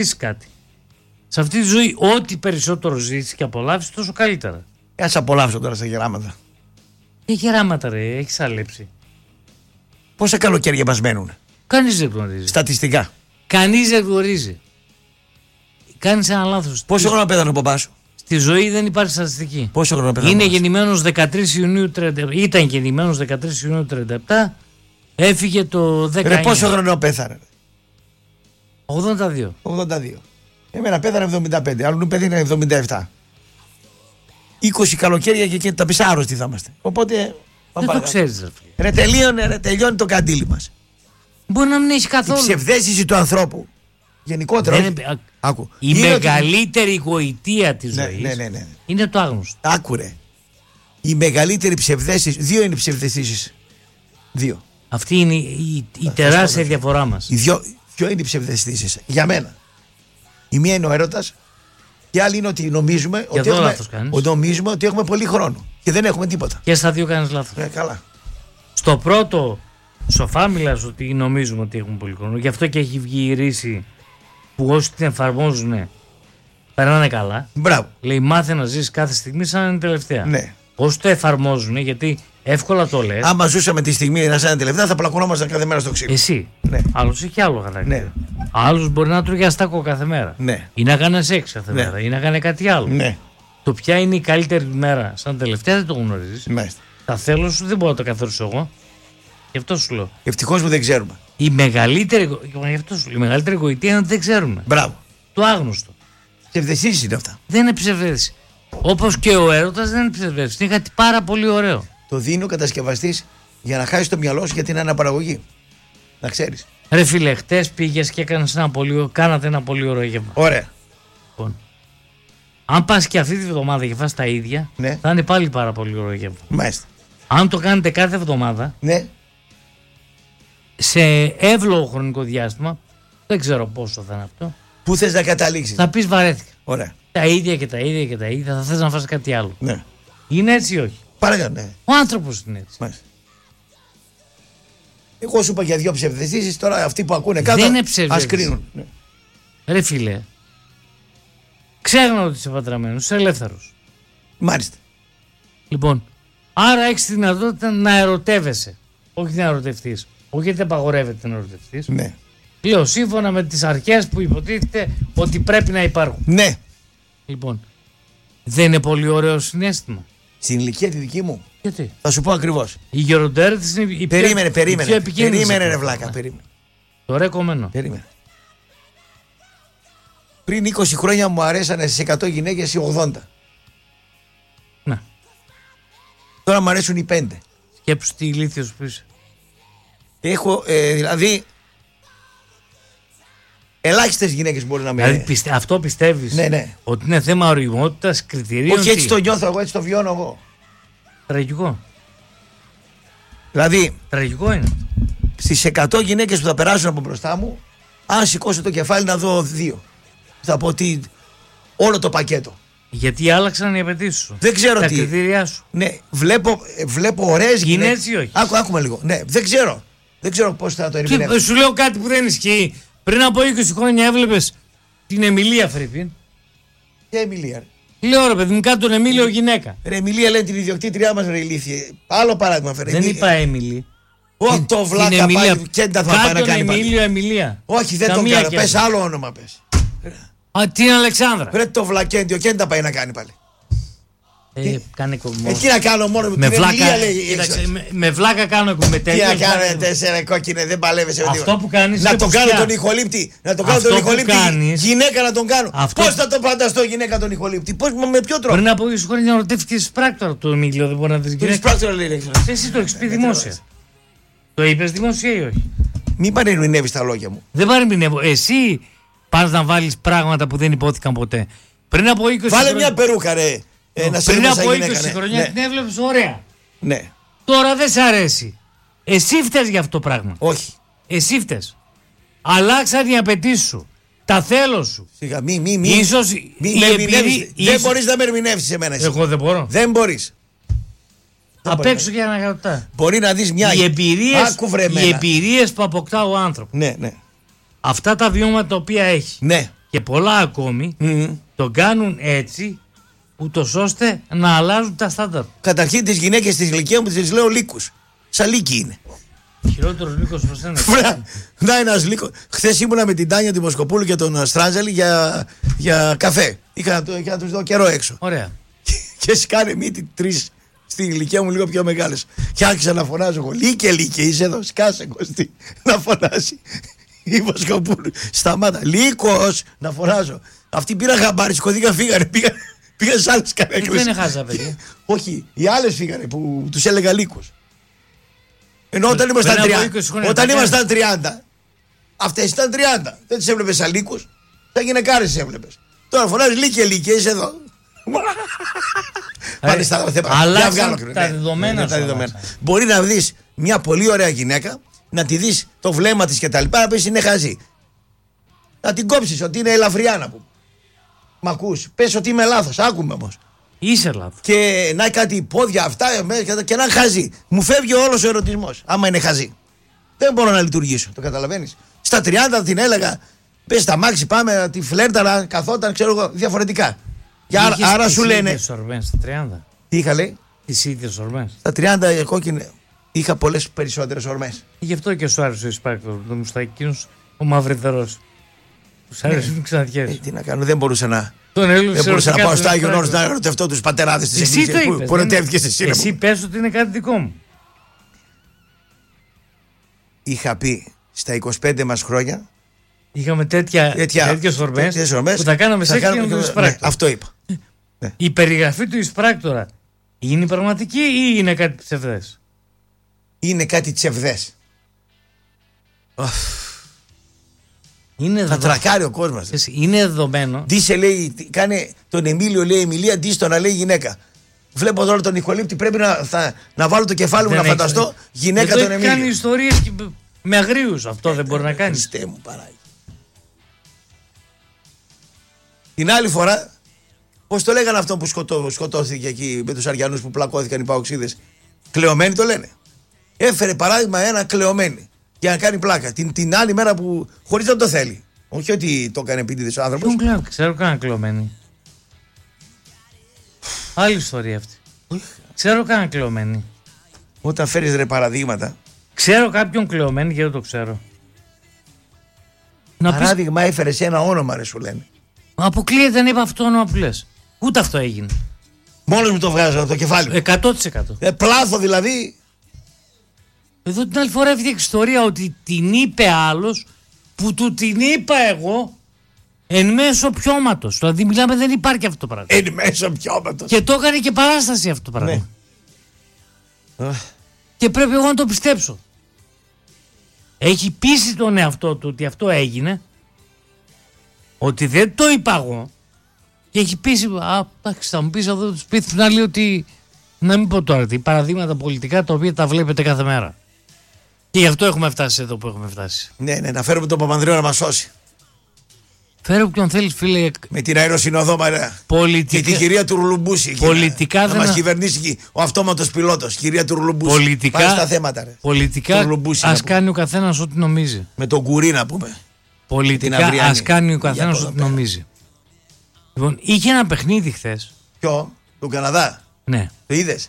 ζήσεις κάτι. Σε αυτή τη ζωή, ό,τι περισσότερο ζήσεις και απολαύσεις, τόσο καλύτερα. Ας απολαύσω τώρα στα γεράματα. Τι γεράματα, ρε, έχεις αλέψει. Πόσα καλοκαίρια μας μένουν? Κανείς δεν γνωρίζει. Στατιστικά. Κανείς δεν γνωρίζει. Κάνεις ένα λάθος. Πόσο χρόνο πέθανε ο παπάς σου? Στη ζωή δεν υπάρχει στατιστική. Πόσο χρόνο πέθανε? Είναι γεννημένος 13 Ιουνίου 37. Ήταν γεννημένος 13 Ιουνίου 37. Έφυγε το 19. Ρε, πόσο χρόνο πέθανε? 82. 82. Εμένα πέθανε 75. Άλλου πέθανε 77. 20 καλοκαίρια και τα πεις άρρωστοι θα είμαστε. Οπότε. Δεν το ξέρεις, ρε, τελειώνει το καντήλι μας. Μπορεί να μην έχει καθόλου. Η ψευδαίσθηση του ανθρώπου. Γενικότερα. Άκου. Η μεγαλύτερη γοητεία της ζωής ναι. είναι το άγνωστο. Άκουρε. Η μεγαλύτερη ψευδαίσθηση. Δύο είναι οι ψευδαισθήσεις. Δύο. Αυτή είναι η τεράστια διαφορά μας. Ποιο είναι οι ψευδαισθήσεις? Για μένα. Η μία είναι ο έρωτας. Και η άλλη είναι ότι νομίζουμε ότι έχουμε πολύ χρόνο. Και δεν έχουμε τίποτα. Και στα δύο κάνεις λάθος. Καλά. Στο πρώτο, σοφά μιλάς ότι νομίζουμε ότι έχουμε πολύ χρόνο. Γι' αυτό και έχει βγει η ρίση που όσοι την εφαρμόζουν περνάνε καλά. Μπράβο. Λέει μάθε να ζεις κάθε στιγμή σαν να είναι τελευταία. Ναι. Όσοι το εφαρμόζουν, γιατί εύκολα το λες. Άμα ζούσαμε τη στιγμή να σαν είναι τελευταία, θα πλακωνόμασταν κάθε μέρα στο ξύλο. Εσύ. Ναι. Άλλος έχει άλλο χαρακτήρα. Ναι. Άλλος μπορεί να τρώγει αστάκο κάθε μέρα. Ναι. Ή να κάνει σεξ κάθε μέρα. Ή να κάνει κάτι άλλο. Ναι. Το ποια είναι η καλύτερη μέρα σαν τελευταία δεν το γνωρίζεις. Τα θέλω σου δεν μπορώ να το καθορίσω εγώ. Γι' αυτό σου λέω. Ευτυχώς που δεν ξέρουμε. Η μεγαλύτερη γοητεία είναι ότι δεν ξέρουμε. Μπράβο. Το άγνωστο. Ψευδαισθήσεις είναι αυτά. Δεν είναι ψευδαίσθηση. Όπως και ο έρωτας δεν είναι ψευδαίσθηση. Είναι κάτι πάρα πολύ ωραίο. Το δίνει ο κατασκευαστής για να χάσει το μυαλό σου για την αναπαραγωγή. Να ξέρεις. Ρε φίλε, χτες πήγες και κάνατε ένα πολύ ωραίο γεύμα. Ωραία. Λοιπόν, αν πας και αυτή τη βδομάδα και φας τα ίδια, ναι, θα είναι πάλι πάρα πολύ ωραίο γεύμα. Μάλιστα. Αν το κάνετε κάθε εβδομάδα, ναι, σε εύλογο χρονικό διάστημα, δεν ξέρω πόσο θα είναι αυτό. Πού θες να καταλήξεις? Θα πεις βαρέθηκα. Ωραία. Τα ίδια και τα ίδια και τα ίδια, θα θες να φας κάτι άλλο. Ναι. Είναι έτσι ή όχι? Παρακαλώ, ναι. Ο άνθρωπος είναι έτσι. Μάλιστα. Εγώ σου είπα για δύο ψευδαισθήσεις, τώρα αυτοί που ακούνε κάτω ας κρίνουν. Ναι. Ρε φίλε, ξέχνα ότι είσαι παντρεμένος, είσαι ελεύθερος. Μάλιστα. Λοιπόν, άρα έχεις τη δυνατότητα να ερωτεύεσαι. Όχι να ερωτευτείς. Όχι γιατί απαγορεύεται να ερωτευτείς. Ναι. Λέω σύμφωνα με τις αρχές που υποτίθεται ότι πρέπει να υπάρχουν. Ναι. Λοιπόν, δεν είναι πολύ ωραίο συναίσθημα? Στην ηλικία τη δική μου. Γιατί? Θα σου πω ακριβώς. Η γεροντέρετης είναι η περίμενε. πιο επικίνδυνη. Περίμενε ρε βλάκα, περίμενε. Το ρε κομμένο. Περίμενε. Πριν 20 χρόνια μου αρέσανε στις 100 γυναίκες οι 80. Ναι. Τώρα μου αρέσουν οι 5. Σκέψου τι ηλίθιος που είσαι. Έχω, δηλαδή, ελάχιστες γυναίκες μπορεί να με... Δηλαδή αυτό πιστεύεις? Ναι. Ότι είναι θέμα οριμότητας, κριτηρίων? Όχι, έτσι το νιώθω εγώ, έτσι το βιώνω εγώ. Τραγικό. Δηλαδή, τραγικό είναι. Στις 100 γυναίκες που θα περάσουν από μπροστά μου, αν σηκώσω το κεφάλι να δω 2, θα πω ότι όλο το πακέτο. Γιατί άλλαξαν οι απαιτήσεις σου. Δεν ξέρω τα τι. κριτήριά σου. Ναι, βλέπω ωραίες γυναίκες. Είναι έτσι ή όχι? Άκουμε λίγο. Ναι, δεν ξέρω πώς θα το ερμηνεύσω. Σου λέω κάτι που δεν ισχύει. Πριν από 20 χρόνια έβλεπες την Εμιλία Φρύπιν. Ποια Εμιλία? Λέω ρε παιδί μου, κάτω τον Εμίλιο γυναίκα. Ρε Εμιλία λένε την ιδιοκτήτριά μας, ρε ηλίθιε. Άλλο παράδειγμα φέρε. Δεν είπα Έμιλι. Όχι το βλάκα πάλι και δεν θα πάει να κάνει πάλι. Εμιλία. Όχι, δεν τον κάνω. Πες άλλο όνομα πες. Α, την Αλεξάνδρα. Ρε το βλακέντιο και δεν τα πάει να κάνει πάλι. Κάνε κομμάτι. Τι να κάνω μόνο με την Εμιλία λέει. Με βλάκα κάνω εκμετέλεια. Τι να κάνετε σε κόκκινε, δεν παλεύεσαι. Αυτό που κάνεις. Να το κάνω τον ηχολήπτη. Να το κάνω τον ηχολήπτη. Γυναίκα να τον κάνω. Πώς θα το φανταστώ γυναίκα τον ηχολήπτη? Με ποιο τρόπο? Πριν από 20 χρόνια ρωτήθηκες πράκτορα του Εμίλιο, δεν μπορεί να δεις γυναίκα. Πράκτορα λέει. Εσύ το έχεις πει δημόσια. Το είπες δημόσια ή όχι? Μην παρεμηνεύεις τα λόγια μου. Δεν παρεμηνεύω. Εσύ πας να βάλεις πράγματα που δεν υπόθηκαν ποτέ. Πριν από 20 Βάλε μια περούκα ρε. Πριν από 20 χρόνια την έβλεπες ωραία. Ναι. Τώρα δεν σ' αρέσει. Εσύ φταίς για αυτό το πράγμα. Όχι. Εσύ φταίς. Αλλάξαν οι απαιτήσεις σου. Τα θέλω σου. Σιγά, ίσως δεν μπορείς να με ερμηνεύσεις εμένα. Εγώ δεν μπορώ. Δεν μπορείς. Απ' έξω και ανακατά. Μπορεί να δεις μια. Οι εμπειρίες που αποκτά ο άνθρωπος. Ναι. Αυτά τα βιώματα τα οποία έχει. Ναι. και πολλά ακόμη το κάνουν έτσι, ούτως ώστε να αλλάζουν τα στάνταρ. Καταρχήν τις γυναίκες της ηλικίας μου τις λέω λύκους. Σαν λύκοι είναι. Χειρότερος λύκος προς ένα. Να ένας λύκος. Χθες ήμουνα με την Τάνια Δημοσκοπούλου και τον Στράζαλη για καφέ. Είχα να τους δω καιρό έξω. Ωραία. Και σκάνε μύτη 3 στην ηλικία μου λίγο πιο μεγάλες. Και άρχισα να φωνάζω εγώ. Λύκε, είσαι εδώ. Σκάσε Κωστή. Να φωνάσει. Η Δημοσκοπούλου. Σταμάτα. Λύκος να φωνάζω. Αυτοί πήραν χαμπάρι, σκοτήκαν, φύγανε. Πήγαν σε άλλες καρέκλες. Δεν είναι χάζα, παιδιά. Όχι, οι άλλες φύγανε που τους έλεγα λύκους. Ενώ όταν ήμασταν 30, αυτές ήταν 30. Δεν τις έβλεπες σαν λύκους, σαν γυναικάρες τις έβλεπες. Τώρα φωνάζεις λύκε, είσαι εδώ. Πάνε στα θέματα. Αλλάξαν τα δεδομένα. Μπορεί να δεις μια πολύ ωραία γυναίκα, να τη δεις το βλέμμα της και τα λοιπά, να πεις είναι χαζή. Να την κόψεις ότι είναι ελαφριά να πούμε. Μ' ακούς, πες ότι είμαι λάθος, άκουμε όμως. Είσαι λάθος. Και να έχει κάτι πόδια αυτά και να χαζεί. Μου φεύγει όλος ο ερωτισμός, άμα είναι χαζή. Δεν μπορώ να λειτουργήσω, το καταλαβαίνεις. Στα 30 την έλεγα, πες στα μάξι πάμε, τη φλέρταρα, καθόταν, ξέρω εγώ, διαφορετικά. Άρα σου λένε. Τις ορμές στα 30. Τι είχα λέει? Τις ίδιες ορμές. Στα 30 κόκκινε. Είχα πολλές περισσότερες ορμές. Γι' αυτό και σου άρεσε ο Ισπράκτορ, τον Μουστακίνος, ο μαυριδερός. Τους άρεσε οι ξανθιές. Τι να κάνω, δεν μπορούσα να. Δεν μπορούσα να πάω στο Άγιο Όρος να ερωτευτώ τους πατεράδες της Εκκλησίας που ερωτεύτηκες εσύ. Εσύ πες ότι είναι κάτι δικό μου. Είχα πει στα 25 μας χρόνια. Είχαμε τέτοιες ορμές που τα κάναμε σε εκείνον τον Ισπράκτορα. Αυτό είπα. Η περιγραφή του Ισπράκτορα είναι πραγματική ή είναι κάτι ψευδές? Είναι κάτι ψευδές. Θα τρακάρει ο κόσμος. Είναι δεδομένο. Ντύσε λέει, κάνε τον Εμίλιο λέει Εμιλία, ντύστο να λέει γυναίκα. Βλέπω τώρα τον Νικολίπτη, πρέπει να βάλω το κεφάλι μου να φανταστώ γυναίκα τον Εμίλιο. Κάνει ιστορίες με αγρίους, αυτό δεν μπορεί να κάνει. Χριστέ μου παράγει. Την άλλη φορά, πώς το λέγανε αυτό που σκοτώθηκε εκεί με τους Αριανούς που πλακώθηκαν οι Παοξίδες? Κλεωμένοι το λένε. Έφερε παράδειγμα ένα κλεωμένοι για να κάνει πλάκα. Την άλλη μέρα που χωρίς να το θέλει. Όχι ότι το έκανε επίτηδες ο άνθρωπος. Ξέρω κανένα κλεωμένοι. Άλλη ιστορία αυτή. Ξέρω κανένα κλεωμένοι. Όταν φέρεις ρε παραδείγματα. Ξέρω κάποιον κλεωμένοι και δεν το ξέρω. Παράδειγμα έφερε σε ένα όνομα ρε σου λένε. Αποκλείεται, δεν είπα αυτό το όνομα που λες. Ούτε αυτό έγινε. Μόνος μου το βγάζω το κεφάλι. 100%. Πλάθο δηλαδή. Εδώ την άλλη φορά έφυγε ιστορία ότι την είπε άλλος που του την είπα εγώ εν μέσω πιώματος. Δηλαδή μιλάμε, δεν υπάρχει αυτό το πράγμα. Εν μέσω πιώματος. Και το έκανε και παράσταση αυτό το πράγμα. Ναι. Και πρέπει εγώ να το πιστέψω. Έχει πείσει τον εαυτό του ότι αυτό έγινε, ότι δεν το είπα εγώ, και έχει πείσει. Εντάξει, θα μου πεις εδώ του σπίτι του να λέει ότι. Να μην πω τώρα, παραδείγματα πολιτικά τα οποία τα βλέπετε κάθε μέρα. Και γι' αυτό έχουμε φτάσει εδώ που έχουμε φτάσει. Ναι, να φέρουμε τον Παπανδρέο να μας σώσει. Φέρω ποιον θέλεις, φίλε. Με την αεροσυνοδό μαρέα. Πολιτικά... Και την κυρία του Ρουλουμπούση. Πολιτικά να μας κυβερνήσει ο αυτόματος πιλότος, κυρία του Ρουλουμπούση. Πολιτικά. Πάμε στα θέματα, ρε. Πολιτικά ας κάνει ο καθένας ό,τι νομίζει. Με τον Κουρί να πούμε. Πολιτικά ας κάνει ο καθένας ό,τι νομίζει. Λοιπόν, είχε ένα παιχνίδι χθες. Ποιο? Τον Καναδά. Ναι. Το είδες?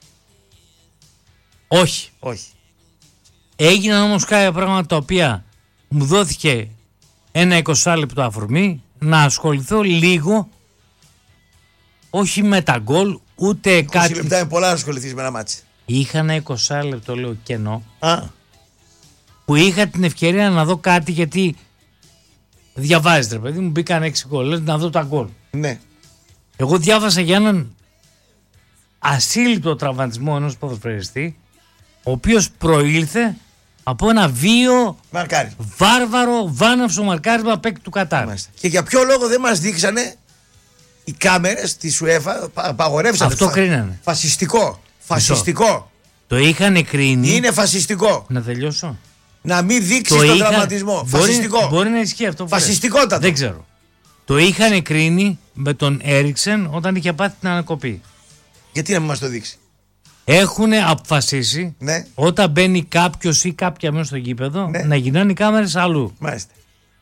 Όχι. Όχι. Έγιναν όμως κάποια πράγματα τα οποία μου δόθηκε ένα 20 λεπτό αφορμή να ασχοληθώ λίγο, όχι με τα γκολ ούτε 20 κάτι. 20 λεπτά είναι πολλά να ασχοληθείς με ένα μάτσι. Είχα ένα 20 λεπτό λέω κενό που είχα την ευκαιρία να δω κάτι, γιατί διαβάζετε ρε παιδί μου, μπήκαν 6 γκολ, να δω τα γκολ. Ναι. Εγώ διάβασα για έναν ασύλληπτο τραυματισμό ενός ποδοσφαιριστή, ο οποίος προήλθε από ένα βίο βάρβαρο βάναυσο μαρκάρισμα παίκτη του Κατάρ. Και για ποιο λόγο δεν μας δείξανε οι κάμερες της UEFA, απαγορεύσανε. Αυτό κρίνανε. Φασιστικό. Το είχαν κρίνει. Είναι φασιστικό. Να τελειώσω. Να μην δείξει τον τραυματισμό. Φασιστικό. Μπορεί να ισχύει αυτό. Φασιστικότατο. Δεν ξέρω. Το είχαν κρίνει με τον Έριξεν όταν είχε πάθει την ανακοπή. Γιατί να μην μας το δείξει? Έχουν αποφασίσει, ναι, όταν μπαίνει κάποιος ή κάποια μέσα στο γήπεδο, ναι, να γυρνάνε οι κάμερες αλλού. Μάλιστα.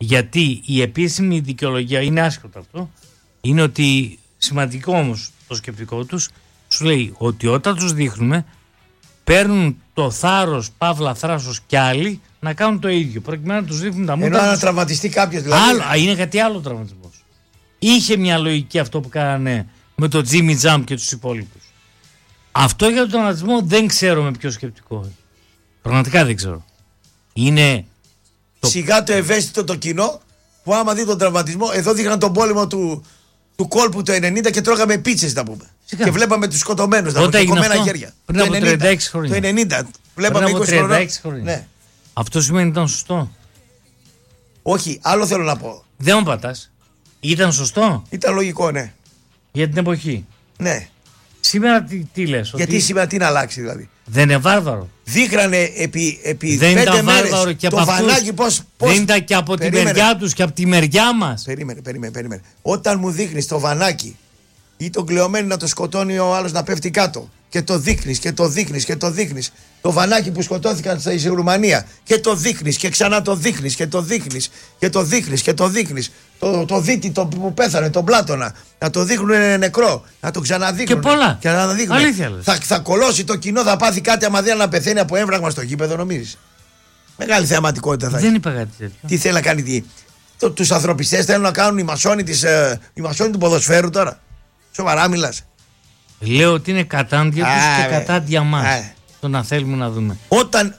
Γιατί η επίσημη δικαιολογία, είναι άσχετο αυτό, είναι ότι σημαντικό όμως το σκεπτικό τους, σου λέει ότι όταν τους δείχνουμε παίρνουν το θάρρος, παύλα θράσος κι άλλοι να κάνουν το ίδιο. Προκειμένου να τους δείχνουν τα μούτρα. Ενώ να τραυματιστεί κάποιος δηλαδή. Είναι κάτι άλλο τραυματισμός. Είχε μια λογική αυτό που κάνανε με το Jimmy Jump και τους υπόλοιπους. Αυτό για τον τραυματισμό δεν ξέρω με ποιο σκεπτικό. Πραγματικά δεν ξέρω. Είναι. Σιγά το ευαίσθητο το κοινό που άμα δει τον τραυματισμό, εδώ δείχναν τον πόλεμο του κόλπου το 90 και τρώγαμε πίτσες να πούμε. Σιγά. Και βλέπαμε τους σκοτωμένους να πούμε, κομμένα χέρια. Πριν από 36 χρόνια. Το 90. Βλέπαμε 20 χρόνια. Ναι. Αυτό σημαίνει ότι ήταν σωστό. Όχι, άλλο θέλω να πω. Δεν μου πατάς. Ήταν σωστό. Ήταν λογικό, ναι. Για την εποχή. Ναι. Σήμερα τι λες? Γιατί σήμερα τι να αλλάξει δηλαδή? Δεν είναι βάρβαρο. Δείχνανε επί δεν 5 μέρες και το βανάκι πώς... Δεν ήταν και από τη μεριά τους και από τη μεριά μας. Περίμενε. Όταν μου δείχνεις το βανάκι ή τον κλεωμένο να το σκοτώνει ο άλλος να πέφτει κάτω και το δείχνεις και το δείχνεις και το δείχνεις, το βανάκι που σκοτώθηκαν στη Ρουμανία και το δείχνεις και ξανά το δείχνεις και το δείχνεις και το δείχνεις και το δείχνεις, το δίτη που πέθανε, τον Πλάτωνα, να το δείχνουν νεκρό, να το ξαναδείχνουν και πολλά. Και να δείχνουν. Αλήθεια, θα κολώσει το κοινό, θα πάθει κάτι άμα δει να πεθαίνει από έμφραγμα στο γήπεδο, νομίζεις? Μεγάλη θεαματικότητα θα έχει. Δεν είπα κάτι τέτοιο. Τι θέλει να κάνει, τους ανθρωπιστές θέλουν να κάνουν οι μασόνοι του ποδοσφαίρου τώρα? Σοβαρά μιλάς? Λέω ότι είναι κατάντια τους και κατάντια μας. Το να θέλουμε να δούμε. Όταν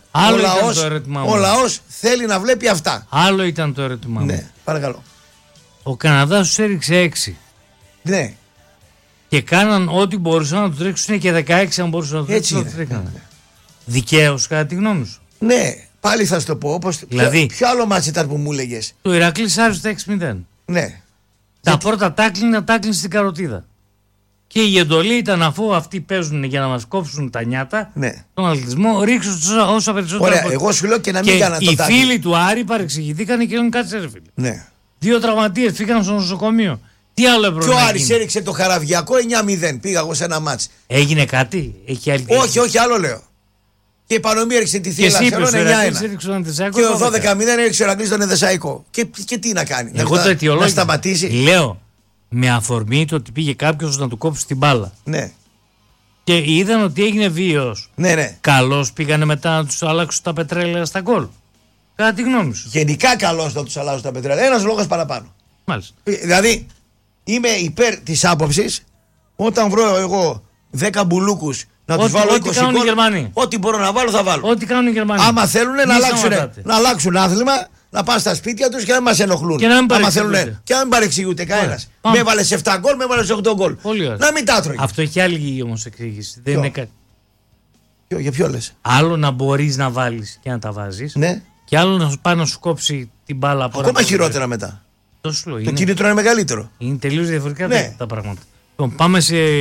ο λαός θέλει να βλέπει αυτά. Άλλο ήταν το ερώτημά μου. Ναι, παρακαλώ. Ο Καναδάς τους έριξε 6. Ναι. Και κάναν ό,τι μπορούσαν να τους ρίξουν και 16 αν μπορούσαν να τους ρίξουν. Δικαίως κατά τη γνώμη σου? Ναι, πάλι θα σου το πω. Δηλαδή, ποιο άλλο μάτς ήταν που μου έλεγες? Το Ηρακλή Άρης στα 6-0. Ναι. Τα πρώτα τάκλιν στην καροτίδα. Και η εντολή ήταν, αφού αυτοί παίζουν για να μας κόψουν τα νιάτα, ναι, τον αθλητισμό, ρίξουν όσα περισσότερα. Ωραία, εγώ σου λέω και να μην κάνα το τάκλιν. Οι φίλοι του Άρη παρεξηγηθήκαν και λένε κάτσε ρε φίλε. Ναι. 2 τραυματίες φύγαν στο νοσοκομείο. Τι άλλο έπρεπε? Και ο Άρης έριξε το Χαραβιακό 9-0. Πήγα εγώ σε ένα μάτς. Έγινε κάτι? Όχι, άλλο λέω. Και η Πανομή έριξε τη Θεία Λασσερών 9-1. Και ο 12-0 έριξε ο Ηρακλής τον Εδεσσαϊκό. Και τι να κάνει? Να σταματήσει? Λέω. Με αφορμή το ότι πήγε κάποιος να του κόψει την μπάλα. Ναι. Και είδαν ότι έγινε βίαιος. Ναι. Καλώς πήγανε μετά να τους αλλάξουν τα πετρέλαια στα γκολ. Κατά τη γνώμη σου? Γενικά καλώς να τους αλλάξουν τα πετρέλαια. Ένας λόγος παραπάνω. Μάλιστα. Δηλαδή είμαι υπέρ της άποψης όταν βρω εγώ 10 μπουλούκους να τους βάλω 20 γκολ. Ό,τι μπορώ να βάλω θα βάλω. Ό,τι κάνουν οι Γερμανοί. Άμα θέλουν να αλλάξουν άθλημα, να πάνε στα σπίτια τους και να μας ενοχλούν. Και να μην παρεξηγούνται κανένας. Με έβαλες 7 γκολ, με έβαλες 8 γκολ. Να μην τα τρώει. Αυτό έχει άλλη όμως εξήγηση. Δεν είναι κάτι. Για ποιο λες? Άλλο να μπορείς να βάλεις και να τα βάζεις. Ναι. Και άλλο να σου πάει να σου κόψει την μπάλα από. Ακόμα χειρότερα μετά. Το κίνητρο είναι μεγαλύτερο. Είναι τελείως διαφορετικά τα πράγματα. Λοιπόν, πάμε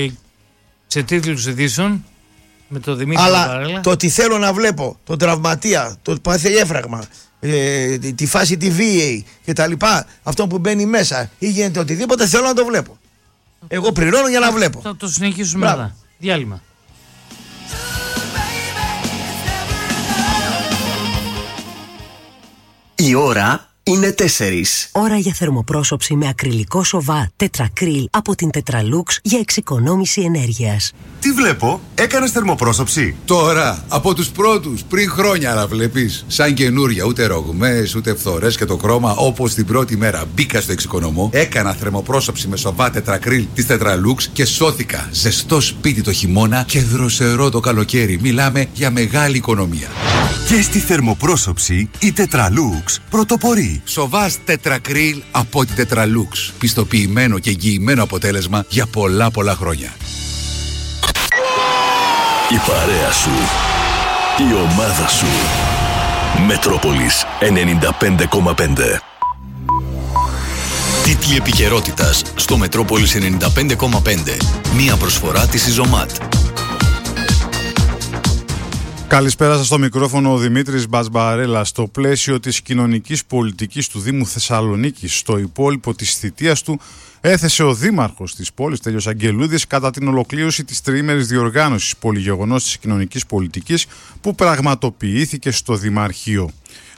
σε τίτλους ειδήσεων με το Δημήτρη Παπαρέλα. Αλλά το ότι θέλω να βλέπω τον τραυματία, το πάθει έφραγμα, τη φάση τη VA και τα λοιπά, αυτό που μπαίνει μέσα ή γίνεται οτιδήποτε, θέλω να το βλέπω. Εγώ πληρώνω για να βλέπω. Θα το συνεχίσουμε μετά. Διάλειμμα. Η ώρα είναι 4. Ώρα για θερμοπρόσωψη με ακριλικό σοβά τετρακρίλ από την Tetralux για εξοικονόμηση ενέργειας. Τι βλέπω, έκανες θερμοπρόσωψη? Τώρα, από τους πρώτους, πριν χρόνια να βλέπεις. Σαν καινούρια, ούτε ρογμές, ούτε φθορές και το χρώμα, όπως την πρώτη μέρα μπήκα στο εξοικονομώ. Έκανα θερμοπρόσωψη με σοβά τετρακρίλ της Tetralux και σώθηκα. Ζεστό σπίτι το χειμώνα και δροσερό το καλοκαίρι. Μιλάμε για μεγάλη οικονομία. Και στη θερμοπρόσωψη η Tetralux πρωτοπορεί. Σοβάς τετρακρίλ από την Tetralux. Πιστοποιημένο και εγγυημένο αποτέλεσμα για πολλά χρόνια. Η παρέα σου, η ομάδα σου. Μετρόπολης 95,5. Τίτλοι επικαιρότητας στο Μετρόπολης 95,5. Μία προσφορά της Ιζωμάτ. Καλησπέρα σας, στο μικρόφωνο ο Δημήτρης Μπασμπαρέλα. Στο πλαίσιο της κοινωνικής πολιτικής του Δήμου Θεσσαλονίκης, στο υπόλοιπο της θητείας του, έθεσε ο Δήμαρχος της πόλης, Τέλειος Αγγελούδης, κατά την ολοκλήρωση της τριήμερης διοργάνωσης πολυγεγονός της κοινωνικής πολιτικής που πραγματοποιήθηκε στο Δημαρχείο.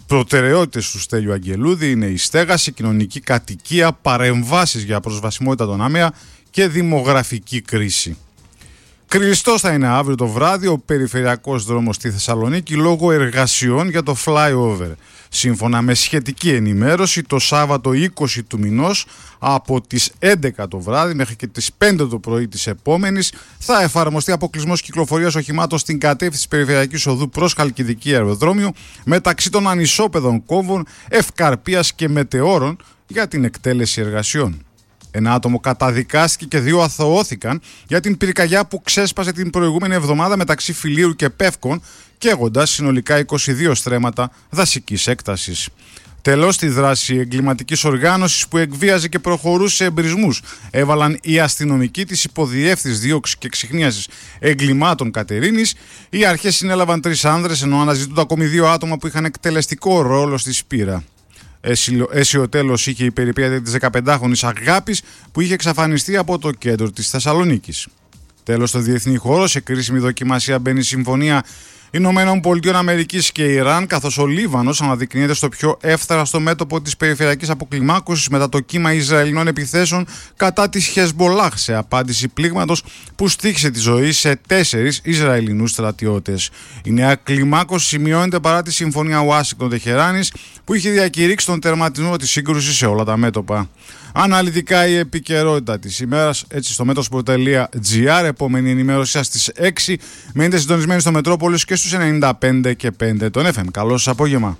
Προτεραιότητες του Στέλιου Αγγελούδη είναι η στέγαση, κοινωνική κατοικία, παρεμβάσεις για προσβασιμότητα των ΑΜΕΑ και δημογραφική κρίση. Κλειστός θα είναι αύριο το βράδυ ο περιφερειακός δρόμος στη Θεσσαλονίκη λόγω εργασιών για το flyover. Σύμφωνα με σχετική ενημέρωση, το Σάββατο 20 του μηνός από τις 11 το βράδυ μέχρι και τις 5 το πρωί της επόμενης θα εφαρμοστεί αποκλεισμός κυκλοφορίας οχημάτων στην κατεύθυνση περιφερειακής οδού προς Χαλκιδική αεροδρόμιο μεταξύ των ανισόπεδων κόμβων, Ευκαρπίας και Μετεώρων για την εκτέλεση εργασιών. Ένα άτομο καταδικάστηκε και 2 αθωώθηκαν για την πυρκαγιά που ξέσπασε την προηγούμενη εβδομάδα μεταξύ Φιλίου και Πεύκων, καίγοντας συνολικά 22 στρέμματα δασικής έκτασης. Τέλος, στη δράση εγκληματικής οργάνωσης που εκβίαζε και προχωρούσε σε εμπρισμούς έβαλαν οι αστυνομικοί της Υποδιεύθυνσης Δίωξης και Εξιχνίασης Εγκλημάτων Κατερίνης. Οι αρχές συνέλαβαν 3 άνδρες ενώ αναζητούνται ακόμη 2 άτομα που είχαν εκτελεστικό ρόλο στη Σπύρα. Αίσιο τέλος είχε η περιπέτεια της 15χρονης Αγάπης που είχε εξαφανιστεί από το κέντρο της Θεσσαλονίκης. Τέλος, στο διεθνή χώρο, σε κρίσιμη δοκιμασία μπαίνει η συμφωνία Ηνωμένων Πολιτειών Αμερικής και Ιράν, καθώς ο Λίβανος αναδεικνύεται στο πιο εύθραστο μέτωπο της περιφερειακής αποκλιμάκωσης μετά το κύμα Ισραηλινών επιθέσεων κατά της Χεσμολάχ σε απάντηση πλήγματος που στοίχησε τη ζωή σε 4 Ισραηλινούς στρατιώτες. Η νέα κλιμάκωση σημειώνεται παρά τη συμφωνία Ουάσιγκτον-Τεχεράνης που είχε διακηρύξει τον τερματισμό της σύγκρουσης σε όλα τα μέτωπα. Αναλυτικά η επικαιρότητα της ημέρας, έτσι στο metrosport.gr. Επόμενη ενημέρωση σας στις 6. Μείνετε συντονισμένοι στο Μετρόπολης και στους 95 και 5 των FM. Καλό σας απόγευμα.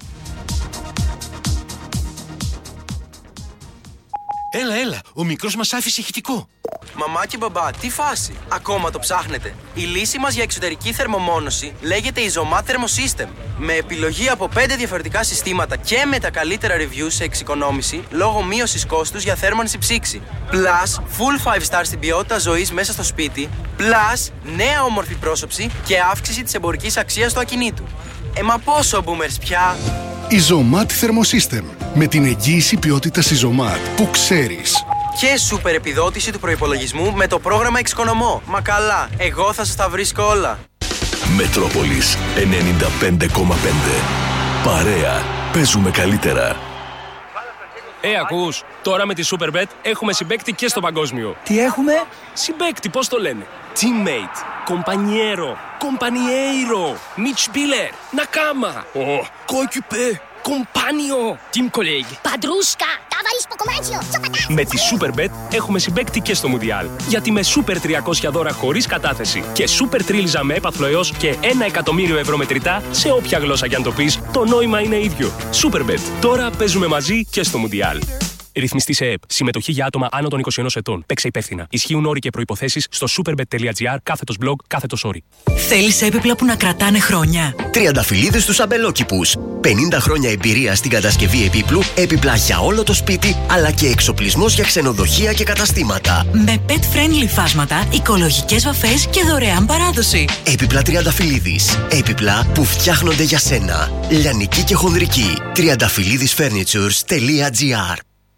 Έλα, ο μικρός μας άφησε ηχητικό. Μαμά και μπαμπά, τι φάση, ακόμα το ψάχνετε? Η λύση μας για εξωτερική θερμομόνωση λέγεται Isomat Thermosystem. Με επιλογή από 5 διαφορετικά συστήματα και με τα καλύτερα reviews σε εξοικονόμηση λόγω μείωσης κόστους για θέρμανση ψήξη. Plus, full 5 star στην ποιότητα ζωής μέσα στο σπίτι. Plus, νέα όμορφη πρόσωψη και αύξηση της εμπορικής αξίας του ακινήτου. Μα πόσο boomers πια? Isomat Thermosystem. Με την εγγύηση ποιότητας Isomat που ξέρεις. Και σούπερ επιδότηση του προϋπολογισμού με το πρόγραμμα Εξοικονομώ. Μα καλά, εγώ θα σας τα βρίσκω όλα. Μετρόπολης 95,5. Παρέα. Παίζουμε καλύτερα. Ακούς, τώρα με τη Superbet έχουμε συμπαίκτη και στο παγκόσμιο. Τι έχουμε? Συμπαίκτη, πώς το λένε? Teammate, compañero, compañeiro, Mitspieler, Nakama, coéquipier, compagno, team colleague, Padrusca, tavarisko komancio, τσοπατά. Με τη Superbet έχουμε συμπαίκτη και στο Μουντιάλ. Γιατί με Super 300 δώρα χωρίς κατάθεση και Super Τρίλιζα με έπαθλο έως και 1 εκατομμύριο ευρώ μετρητά σε όποια γλώσσα κι αν το πεις, το νόημα είναι ίδιο. Superbet. Τώρα παίζουμε μαζί και στο Μουντιάλ. Ρυθμιστή σε ΕΠ. Συμμετοχή για άτομα άνω των 21 ετών. Παίξε υπεύθυνα. Ισχύουν όροι και προϋποθέσεις στο superbet.gr/blog/όροι. Θέλεις έπιπλα που να κρατάνε χρόνια? Τριανταφυλλίδες στους αμπελόκηπους. 50 χρόνια εμπειρία στην κατασκευή επίπλου, έπιπλα για όλο το σπίτι, αλλά και εξοπλισμός για ξενοδοχεία και καταστήματα. Με pet-friendly φάσματα, οικολογικές βαφές και δωρεάν παράδοση. Έπιπλα Τριανταφυλλίδης. Έπιπλα που φτιάχνονται για σένα. Λιανική και χονδρική. Τριανταφυλλίδισfurnitures.gr.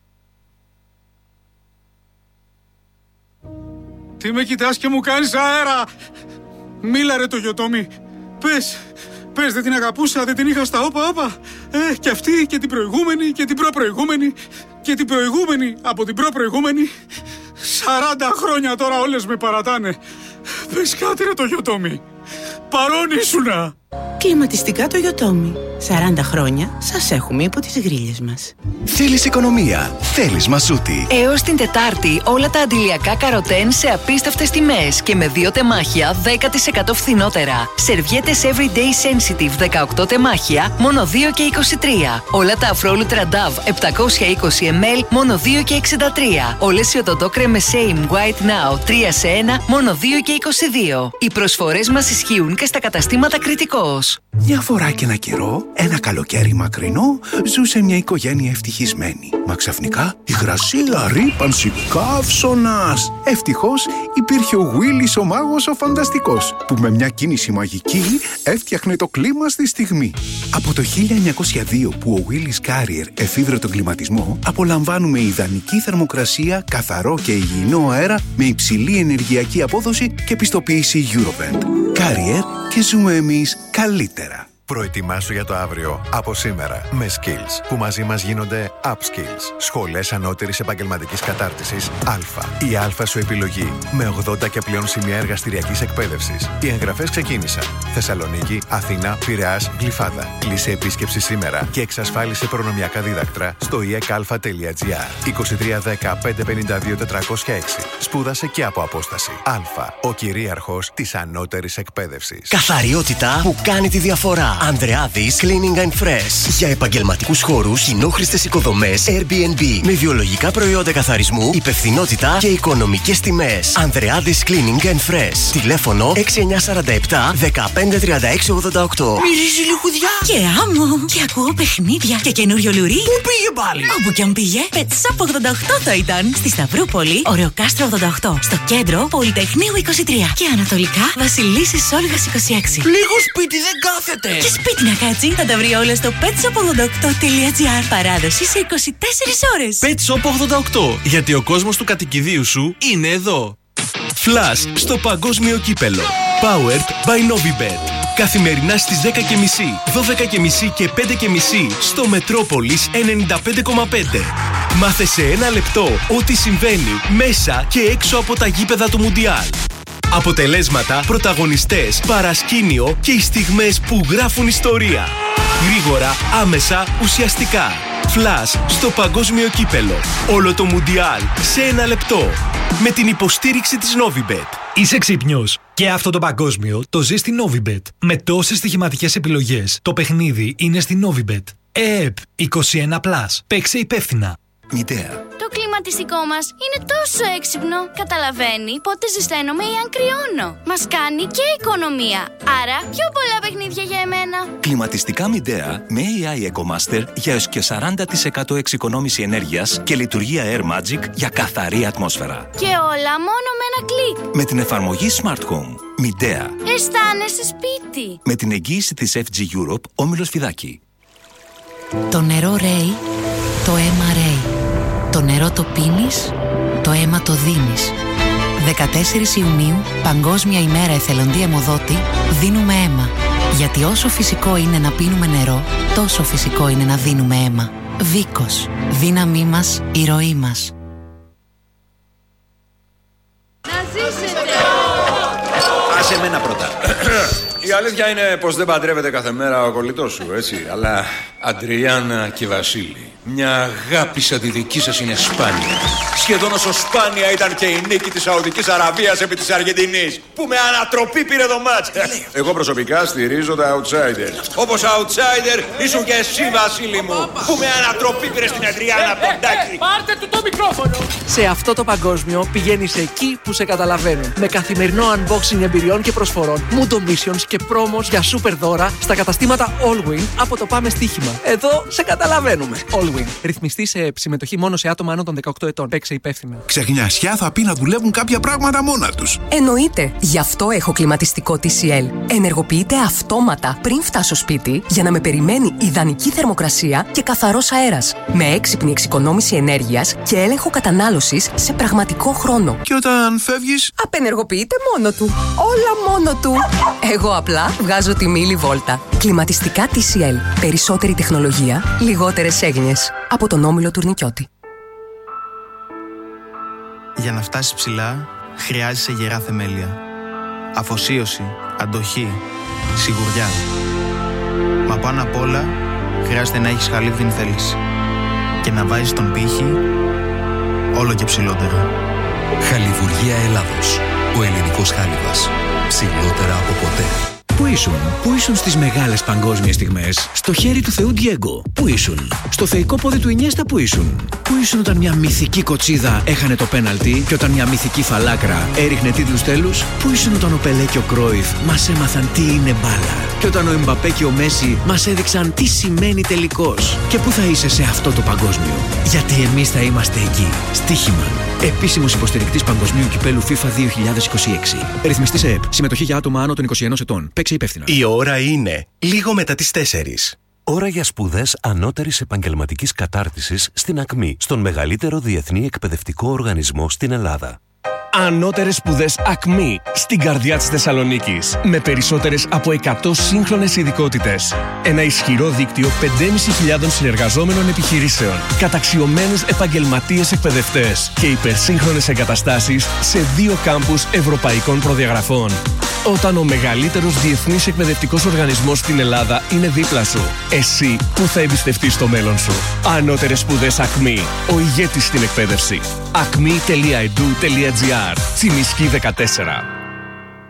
Τι με κοιτάς και μου κάνεις αέρα? Μίλα ρε το Γιωτόμι. Πες, δεν την αγαπούσα, δεν την είχα στα όπα. Και αυτή και την προηγούμενη και την προπροηγούμενη και την προηγούμενη από την προπροηγούμενη. 40 χρόνια τώρα όλες με παρατάνε. Πες κάτι ρε το Γιωτόμι. Παρόν ήσουνα. Κλιματιστικά το Γιωτόμι. 40 χρόνια σας έχουμε υπό τις γρίλες μας. Θέλεις οικονομία, θέλεις Μασούτη. Έως την Τετάρτη όλα τα αντιλιακά καροτέν σε απίστευτες τιμές και με 2 τεμάχια 10% φθηνότερα. Σερβιέτες Everyday Sensitive 18 τεμάχια μόνο 2 και 23. Όλα τα Afro Ultra Dove 720 ml μόνο 2 και 63. Όλες οι οδοντό κρέμες Same White Now 3 σε 1 μόνο 2 και 22. Οι προσφορές μας ισχύουν και στα καταστήματα Κρητικός. Μια φορά και ένα καιρό, ένα καλοκαίρι μακρινό, ζούσε μια οικογένεια ευτυχισμένη. Μα ξαφνικά υγρασία, ρύπανση, καύσωνας. Ευτυχώς υπήρχε ο Γουίλης ο μάγος ο φανταστικός, που με μια κίνηση μαγική έφτιαχνε το κλίμα στη στιγμή. Από το 1902 που ο Γουίλης Carrier εφήβρε τον κλιματισμό, απολαμβάνουμε ιδανική θερμοκρασία, καθαρό και υγιεινό αέρα με υψηλή ενεργειακή απόδοση και πιστοποίηση Eurovent. Carrier, και ζούμε εμείς καλύτερα. Προετοιμάσου για το αύριο από σήμερα με Skills, που μαζί μας γίνονται Upskills. Σχολές ανώτερης επαγγελματικής κατάρτισης Α. Η Α σου επιλογή. Με 80 και πλέον σημεία εργαστηριακής εκπαίδευσης. Οι εγγραφές ξεκίνησαν. Θεσσαλονίκη, Αθήνα, Πειραιάς, Γλυφάδα. Κλείσε επίσκεψη σήμερα και εξασφάλισε προνομιακά δίδακτρα στο ekalfa.gr. 2310 552 406. Σπούδασε και από απόσταση. Α. Ο κυρίαρχος της ανώτερης εκπαίδευσης. Καθαριότητα που κάνει τη διαφορά. Ανδρεάδης Cleaning and Fresh. Για επαγγελματικούς χώρους, κοινόχρηστες οικοδομές, Airbnb. Με βιολογικά προϊόντα καθαρισμού, υπευθυνότητα και οικονομικές τιμές. Ανδρεάδης Cleaning and Fresh. Τηλέφωνο 6947 15 36 88. Μυρίζει λιχουδιά και άμμο. Και ακούω παιχνίδια και καινούριο λουρί. Πού πήγε πάλι? Όπου κι αν πήγε. Pet Shop 88 θα ήταν. Στη Σταυρούπολη, Ωρεοκάστρο 88. Στο κέντρο, Πολυτεχνείου 23. Και ανατολικά, Βασιλίσσης Όλγας 26. Λίγο σπίτι δεν κάθεται. Και σπίτι να κάτσει, θα τα βρει όλα στο petshop88.gr. Παράδοση σε 24 ώρες. Pet Shop 88. Γιατί ο κόσμος του κατοικιδίου σου είναι εδώ. Flash στο παγκόσμιο κύπελο. Powered by Novibet. Καθημερινά στις 10.30, 12.30 και 5.30 στο Μετρόπολης 95,5. Μάθε σε ένα λεπτό ό,τι συμβαίνει μέσα και έξω από τα γήπεδα του Μουντιάλ. Αποτελέσματα, πρωταγωνιστές, παρασκήνιο και οι στιγμές που γράφουν ιστορία. Γρήγορα, άμεσα, ουσιαστικά. Flash στο παγκόσμιο κύπελο. Όλο το Μουντιάλ σε ένα λεπτό. Με την υποστήριξη της Novibet. Είσαι ξύπνιος. Και αυτό το παγκόσμιο το ζει στη Novibet. Με τόσες στοιχηματικές επιλογές. Το παιχνίδι είναι στη Novibet. ΕΕΠ 21+. Παίξε υπεύθυνα. Μητέα. Το κλιματιστικό μας είναι τόσο έξυπνο. Καταλαβαίνει πότε ζεσταίνομαι ή αν κρυώνω. Μας κάνει και οικονομία. Άρα πιο πολλά παιχνίδια για εμένα. Κλιματιστικά Midea με AI EcoMaster για έως και 40% εξοικονόμηση ενέργειας και λειτουργία Air Magic για καθαρή ατμόσφαιρα. Και όλα μόνο με ένα κλικ. Με την εφαρμογή Smart Home. Midea. Αισθάνεσαι σπίτι. Με την εγγύηση της FG Europe, Όμιλος Φιδάκη. Το νερό ρέει, το αίμα ρέει. Το νερό το πίνεις, το αίμα το δίνεις. 14 Ιουνίου, Παγκόσμια ημέρα εθελοντή αιμοδότη, δίνουμε αίμα. Γιατί όσο φυσικό είναι να πίνουμε νερό, τόσο φυσικό είναι να δίνουμε αίμα. Βίκος. Δύναμή μας, η ροή μας. Να ζήσετε! Άσε μένα πρώτα. Η αλήθεια είναι πως δεν παντρεύεται κάθε μέρα ο κολλητός σου, έτσι. Αλλά Αντριάννα και Βασίλη, μια αγάπη σαν τη δική σας είναι σπάνια. Σχεδόν όσο σπάνια ήταν και η νίκη της Σαουδικής Αραβίας επί της Αργεντινής, που με ανατροπή πήρε το μάτς. Εγώ προσωπικά στηρίζω τα outsider. Όπως outsider ήσουν και εσύ, Βασίλη μου, που με ανατροπή πήρε στην Αντριάννα από τον Τάκη. Πάρτε του το μικρόφωνο! Σε αυτό το παγκόσμιο πηγαίνεις εκεί που σε καταλαβαίνουν. Με καθημερινό unboxing εμπειριών και προσφορών, Mundo Missions και πρόμος για super δώρα στα καταστήματα Allwin από το Πάμε Στοίχημα. Εδώ σε καταλαβαίνουμε. Allwin. Ρυθμιστή σε συμμετοχή μόνο σε άτομα άνω των 18 ετών. Παίξε υπεύθυνα. Ξεχνιασιά θα πει να δουλεύουν κάποια πράγματα μόνα τους. Εννοείται. Γι' αυτό έχω κλιματιστικό TCL. Ενεργοποιείται αυτόματα πριν φτάσω σπίτι για να με περιμένει ιδανική θερμοκρασία και καθαρός αέρας. Με έξυπνη εξοικονόμηση ενέργειας και έλεγχο κατανάλωσης σε πραγματικό χρόνο. Και όταν φεύγεις, απενεργοποιείται μόνο του. Όλα μόνο του. Εγώ απλά βγάζω τη μίλη βόλτα. Κλιματιστικά TCL. Περισσότερη τεχνολογία, λιγότερες έγνοιες. Από τον Όμιλο Τουρνικιώτη. Για να φτάσεις ψηλά, χρειάζεσαι γερά θεμέλια. Αφοσίωση, αντοχή, σιγουριά. Μα πάνω απ' όλα, χρειάζεται να έχεις χαλίβδινη θέληση. Και να βάζεις τον πύχη όλο και ψηλότερα. Χαλιβουργία Ελλάδος. Ο ελληνικός χάλιβας. Ψηλότερα από ποτέ. Πού ήσουν στις μεγάλες παγκόσμιες στιγμές? Στο χέρι του Θεού Ντιέγκο. Πού ήσουν? Στο θεϊκό πόδι του Ινιέστα. Πού ήσουν? Πού ήσουν όταν μια μυθική κοτσίδα έχανε το πέναλτι και όταν μια μυθική φαλάκρα έριχνε τίτλους τέλους? Πού ήσουν όταν ο Πελέ και ο Κρόιφ μας έμαθαν τι είναι μπάλα? Και όταν ο Εμπαπέ και ο Μέση μας έδειξαν τι σημαίνει τελικός? Και πού θα είσαι σε αυτό το παγκόσμιο? Γιατί εμείς θα είμαστε εκεί. Στοίχημα. Επίσημος υποστηρικτής Παγκοσμίου Κυπέλου FIFA 2026. Ρυθμιστής ΕΕΠ. Συμμετοχή για άτομα άνω των 21 ετών. Παίξε υπεύθυνα. Η ώρα είναι λίγο μετά τις 4. Ώρα για σπουδές ανώτερης επαγγελματικής κατάρτισης στην ΑΚΜΗ, στον μεγαλύτερο διεθνή εκπαιδευτικό οργανισμό στην Ελλάδα. Ανώτερες σπουδές ΑΚΜΗ στην καρδιά της Θεσσαλονίκης. Με περισσότερες από 100 σύγχρονες ειδικότητες. Ένα ισχυρό δίκτυο 5.500 συνεργαζόμενων επιχειρήσεων. Καταξιωμένους επαγγελματίες εκπαιδευτές. Και υπερσύγχρονες εγκαταστάσεις σε 2 κάμπους ευρωπαϊκών προδιαγραφών. Όταν ο μεγαλύτερος διεθνής εκπαιδευτικός οργανισμός στην Ελλάδα είναι δίπλα σου, εσύ που θα εμπιστευτείς το μέλλον σου. Ανώτερες σπουδές ΑΚΜΗ. Ο ηγέτης στην εκπαίδευση. acme.edu.gr. Τσιμισκή 14.